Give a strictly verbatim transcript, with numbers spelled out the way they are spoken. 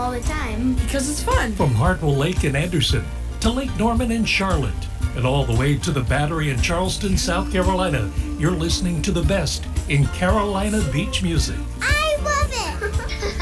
all the time. Because it's fun. From Hartwell Lake in Anderson to Lake Norman in Charlotte and all the way to the Battery in Charleston, South Carolina, you're listening to the best in Carolina beach music. I